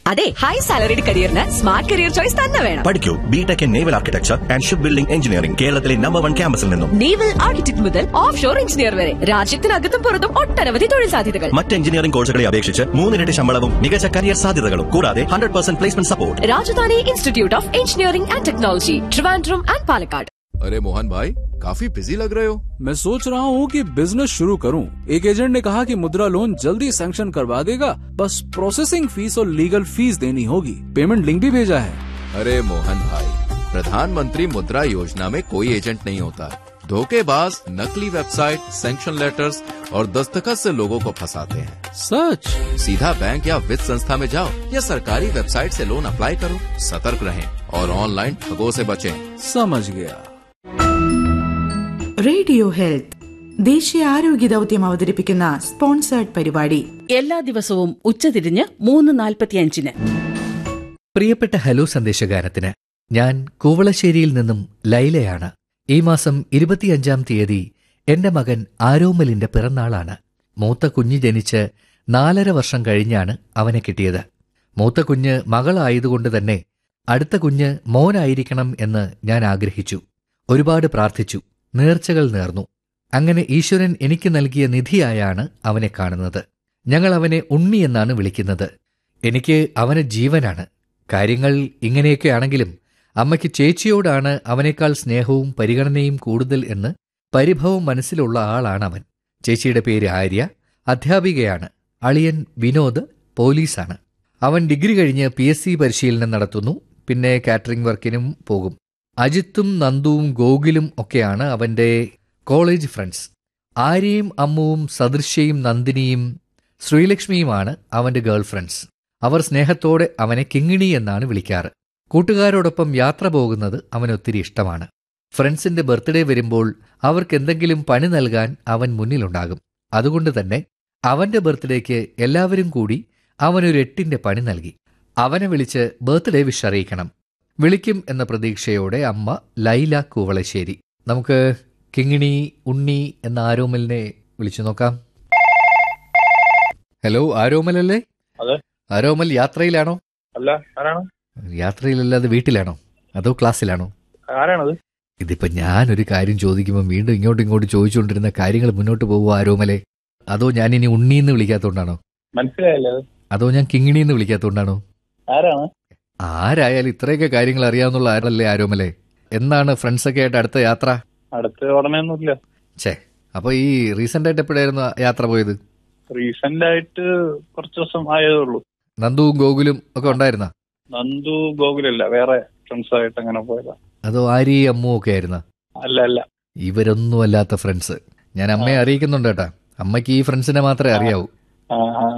അതെ, high salaried കരിയറിന് smart career choice തന്നെ വേണം. പഠിക്കൂ BTech in naval architecture and ship building engineering, കേരളത്തിലെ നമ്പർ 1 ക്യാമ്പസിൽ നിന്നും. നേവൽ ആർക്കിടെക്ട് മുതൽ ഓഫ് ഷോർ എഞ്ചിനീയർ വരെ രാജ്യത്തിനകത്തും പുറത്തും ഒട്ടനവധി തൊഴിൽ സാധ്യതകൾ. മറ്റ് എഞ്ചിനീയറിംഗ് കോഴ്സുകളെ അപേക്ഷിച്ച് 3 ഇരട്ടി ശമ്പളവും മികച്ച കരിയർ സാധ്യതകളും കൂടാതെ 100% placement support. Rajdhani institute of engineering and technology, Trivandrum and Palakkad. अरे मोहन भाई, काफी बिजी लग रहे हो. मैं सोच रहा हूँ कि बिजनेस शुरू करूँ. एक एजेंट ने कहा कि मुद्रा लोन जल्दी सैंक्शन करवा देगा, बस प्रोसेसिंग फीस और लीगल फीस देनी होगी. पेमेंट लिंक भी भेजा है. अरे मोहन भाई, प्रधानमंत्री मुद्रा योजना में कोई एजेंट नहीं होता. धोखेबाज नकली वेबसाइट, सैंक्शन लेटर्स और दस्तखत से लोगों को फंसाते हैं. सच? सीधा बैंक या वित्त संस्था में जाओ या सरकारी वेबसाइट से लोन अप्लाई करो. सतर्क रहें और ऑनलाइन ठगों से बचें. समझ गया. റേഡിയോ ഹെൽത്ത് ദേശീയ ആരോഗ്യ ദൗത്യം അവതരിപ്പിക്കുന്ന സ്പോൺസേർഡ് പരിപാടി എല്ലാ ദിവസവും ഉച്ചതിരിഞ്ഞ് 3:45. പ്രിയപ്പെട്ട ഹലോ സന്ദേശഗാനത്തിന് ഞാൻ കൂവളശ്ശേരിയിൽ നിന്നും ലൈലയാണ്. ഈ മാസം 25-ാം തീയതി എന്റെ മകൻ ആരോമലിന്റെ പിറന്നാളാണ്. മൂത്ത കുഞ്ഞ് ജനിച്ച് 4.5 വർഷം കഴിഞ്ഞാണ് അവനെ കിട്ടിയത്. മൂത്ത കുഞ്ഞ് മകളായതുകൊണ്ട് തന്നെ അടുത്ത കുഞ്ഞ് മോനായിരിക്കണം എന്ന് ഞാൻ ആഗ്രഹിച്ചു. ഒരുപാട് പ്രാർത്ഥിച്ചു, നേർച്ചകൾ നേർന്നു. അങ്ങനെ ഈശ്വരൻ എനിക്ക് നൽകിയ നിധിയായാണ് അവനെ കാണുന്നത്. ഞങ്ങൾ അവനെ ഉണ്ണി എന്നാണ് വിളിക്കുന്നത്. എനിക്ക് അവന് ജീവനാണ്. കാര്യങ്ങൾ ഇങ്ങനെയൊക്കെയാണെങ്കിലും അമ്മയ്ക്ക് ചേച്ചിയോടാണ് അവനേക്കാൾ സ്നേഹവും പരിഗണനയും കൂടുതൽ എന്ന് പരിഭവം മനസ്സിലുള്ള ആളാണവൻ. ചേച്ചിയുടെ പേര് ആര്യ, അധ്യാപികയാണ്. അളിയൻ വിനോദ് പോലീസാണ്. അവൻ ഡിഗ്രി കഴിഞ്ഞ് PSC പരിശീലനം നടത്തുന്നു. പിന്നെ കാറ്ററിംഗ് വർക്കിനും പോകും. അജിത്തും നന്ദുവും ഗോകുലും ഒക്കെയാണ് അവന്റെ കോളേജ് ഫ്രണ്ട്സ്. ആര്യയും അമ്മുവും സദൃശ്യയും നന്ദിനിയും ശ്രീലക്ഷ്മിയുമാണ് അവന്റെ ഗേൾ ഫ്രണ്ട്സ്. അവർ സ്നേഹത്തോടെ അവനെ കിങ്ങിണി എന്നാണ് വിളിക്കാറ്. കൂട്ടുകാരോടൊപ്പം യാത്ര പോകുന്നത് അവനൊത്തിരി ഇഷ്ടമാണ്. ഫ്രണ്ട്സിന്റെ ബർത്ത്ഡേ വരുമ്പോൾ അവർക്കെന്തെങ്കിലും പണി നൽകാൻ അവൻ മുന്നിലുണ്ടാകും. അതുകൊണ്ട് തന്നെ അവന്റെ ബർത്ത്ഡേക്ക് എല്ലാവരും കൂടി അവനൊരു 8ന്റെ പണി നൽകി. അവനെ വിളിച്ച് ബർത്ത്ഡേ വിഷ് അറിയിക്കണം. വിളിക്കും എന്ന പ്രതീക്ഷയോടെ അമ്മ ലൈല കൂവളശ്ശേരി. നമുക്ക് കിങ്ങിണി ഉണ്ണി എന്ന ആരോമലിനെ വിളിച്ചു നോക്കാം. ഹലോ, ആരോമലല്ലേ? അതെ. ആരോമൽ യാത്രയിലാണോ? അല്ല, ആരാണ്? യാത്രയിലല്ലാതെ വീട്ടിലാണോ അതോ ക്ലാസ്സിലാണോ? ആരാണത്? ഇതിപ്പോ ഞാനൊരു കാര്യം ചോദിക്കുമ്പോൾ വീണ്ടും ഇങ്ങോട്ടും ചോദിച്ചുകൊണ്ടിരുന്ന കാര്യങ്ങൾ മുന്നോട്ട് പോകുമോ ആരോമലെ? അതോ ഞാൻ ഇനി ഉണ്ണിന്ന് വിളിക്കാത്തോണ്ടാണോ? മനസ്സിലായല്ലോ. അതോ ഞാൻ കിങ്ങിണിന്ന് വിളിക്കാത്തോണ്ടാണോ? ആരാണ്? ആരായാലും ഇത്രയൊക്കെ കാര്യങ്ങൾ അറിയാവുന്നുള്ള ആരല്ലേ ആരോമലെ? എന്നാണ് ഫ്രണ്ട്സൊക്കെ ആയിട്ട് അടുത്ത യാത്ര? അടുത്ത ഉടനെയൊന്നുമില്ല. അപ്പൊ ഈ റീസെന്റ് ആയിട്ട് എപ്പോഴായിരുന്നു യാത്ര പോയത്? റീസെന്റ് ആയിട്ട് കുറച്ച് ദിവസം ആയതേ ഉള്ളൂ. നന്ദുവും ഗോകുലും ഒക്കെ ഉണ്ടായിരുന്ന? നന്ദു ഗോകുലല്ല, വേറെ ഫ്രണ്ട്സ് ആയിട്ട് അങ്ങനെ പോയതാ. അതോ ആര്യ അമ്മു ഒക്കെ ആയിരുന്ന? അല്ല, ഇവരൊന്നും അല്ലാത്ത ഫ്രണ്ട്സ്. ഞാൻ അമ്മയെ അറിയിക്കുന്നുണ്ട് കേട്ടാ. അമ്മയ്ക്ക് ഈ ഫ്രണ്ട്സിനെ മാത്രമേ അറിയാവൂ.